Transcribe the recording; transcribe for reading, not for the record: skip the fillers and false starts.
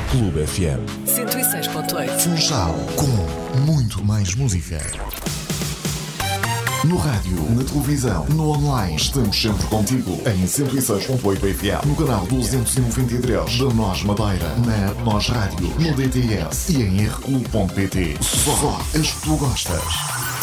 Clube FM 106.8. Funchal, com muito mais música. No rádio, na televisão, no online, estamos sempre contigo. Em 106.8 FM, no canal 293 da NOS Madeira, na NOS Rádio, no DTS e em rclub.pt. Só as que tu gostas.